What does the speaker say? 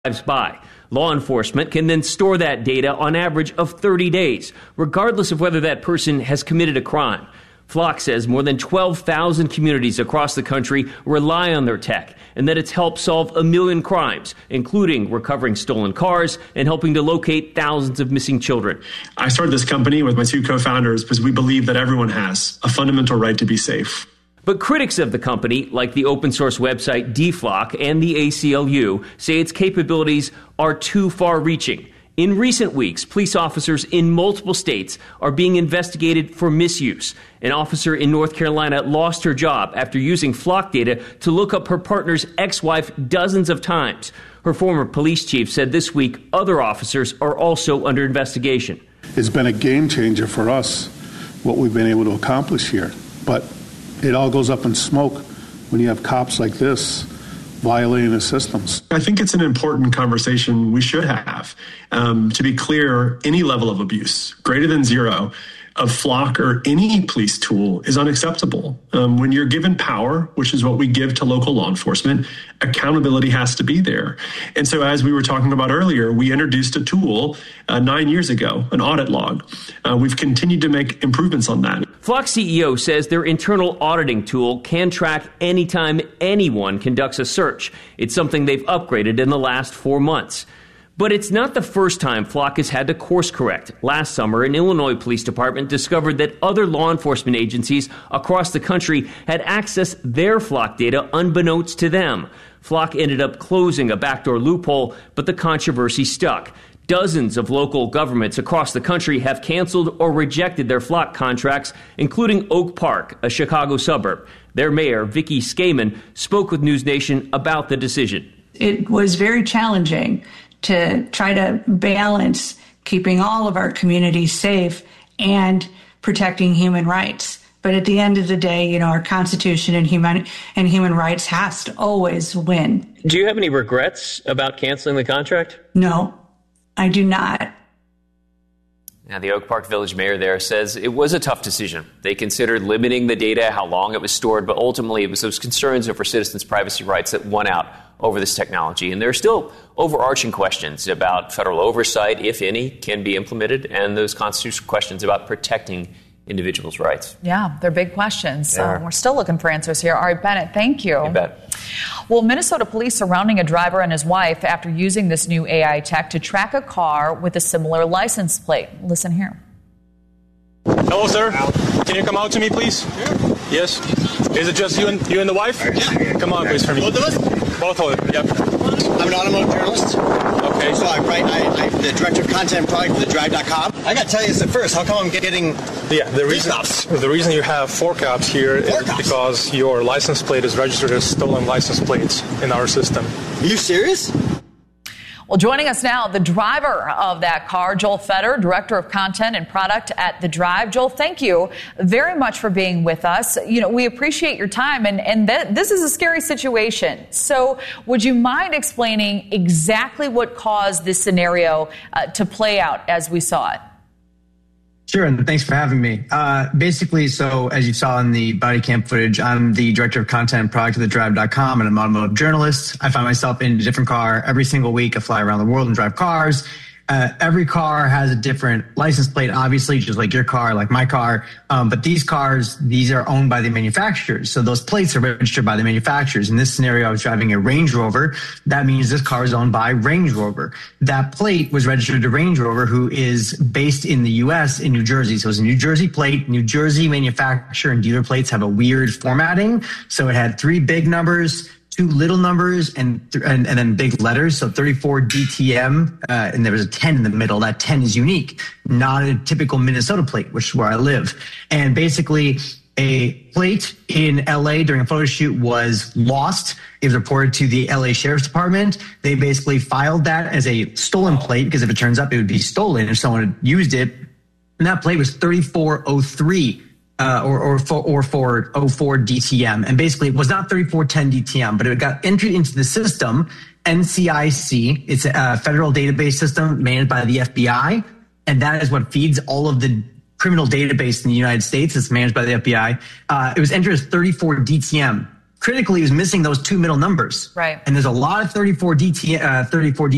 by. Law enforcement can then store that data on average of 30 days, regardless of whether that person has committed a crime. Flock says more than 12,000 communities across the country rely on their tech and that it's helped solve 1 million crimes, including recovering stolen cars and helping to locate thousands of missing children. I started this company with my two co-founders because we believe that everyone has a fundamental right to be safe. But critics of the company, like the open source website DFlock and the ACLU, say its capabilities are too far-reaching. In recent weeks, police officers in multiple states are being investigated for misuse. An officer in North Carolina lost her job after using Flock data to look up her partner's ex-wife dozens of times. Her former police chief said this week other officers are also under investigation. It's been a game changer for us, what we've been able to accomplish here. But it all goes up in smoke when you have cops like this violating the systems. I think it's an important conversation we should have. To be clear, any level of abuse, greater than zero, of Flock or any police tool is unacceptable. When you're given power, which is what we give to local law enforcement, accountability has to be there. And so as we were talking about earlier, we introduced a tool 9 years ago, an audit log. We've continued to make improvements on that. Flock CEO says their internal auditing tool can track anytime anyone conducts a search. It's something they've upgraded in the last 4 months. But it's not the first time Flock has had to course correct. Last summer, an Illinois police department discovered that other law enforcement agencies across the country had accessed their Flock data unbeknownst to them. Flock ended up closing a backdoor loophole, but the controversy stuck. Dozens of local governments across the country have canceled or rejected their Flock contracts, including Oak Park, a Chicago suburb. Their mayor, Vicki Skaman, spoke with News Nation about the decision. It was very challenging to try to balance keeping all of our communities safe and protecting human rights. But at the end of the day, our Constitution and human rights has to always win. Do you have any regrets about canceling the contract? No, I do not. Now, the Oak Park Village mayor there says it was a tough decision. They considered limiting the data, how long it was stored, but ultimately it was those concerns over citizens' privacy rights that won out over this technology. And there are still overarching questions about federal oversight, if any, can be implemented, and those constitutional questions about protecting individuals' rights. Yeah, they're big questions. We're still looking for answers here. All right, Bennett, thank you. You bet. Well, Minnesota police surrounding a driver and his wife after using this new AI tech to track a car with a similar license plate. Listen here. Hello, sir. Can you come out to me, please? Sure. Yes. Is it just you and the wife? Yeah. Come on, please, for me. Both of us? Both of them, yep. I'm an automotive journalist. Okay. So I'm the director of content and product for thedrive.com. I got to tell you this at first. How come I'm getting the reason you have 4 cops here is because your license plate is registered as stolen license plates in our system. Are you serious? Well, joining us now, the driver of that car, Joel Fetter, Director of Content and Product at The Drive. Joel, thank you very much for being with us. We appreciate your time, and this is a scary situation. So would you mind explaining exactly what caused this scenario to play out as we saw it? Sure, and thanks for having me. Basically, so as you saw in the body cam footage, I'm the director of content and product at thedrive.com, and I'm an automotive journalist. I find myself in a different car every single week. I fly around the world and drive cars. Every car has a different license plate, obviously, just like your car, like my car. But these cars, these are owned by the manufacturers. So those plates are registered by the manufacturers. In this scenario, I was driving a Range Rover. That means this car is owned by Range Rover. That plate was registered to Range Rover, who is based in the U.S. in New Jersey. So it's a New Jersey plate. New Jersey manufacturer and dealer plates have a weird formatting. So it had 3 big numbers, 2 little numbers, and then big letters. So 34 DTM, and there was a 10 in the middle. That 10 is unique, not a typical Minnesota plate, which is where I live. And basically, a plate in LA during a photo shoot was lost. It was reported to the LA Sheriff's Department. They basically filed that as a stolen plate because if it turns up, it would be stolen if someone had used it. And that plate was 3403. Or 404 DTM. And basically it was not 3410 DTM, but it got entered into the system, NCIC. It's a federal database system managed by the FBI. And that is what feeds all of the criminal database in the United States. It's managed by the FBI. It was entered as 34 DTM. Critically, it was missing those 2 middle numbers. Right. And there's a lot of 34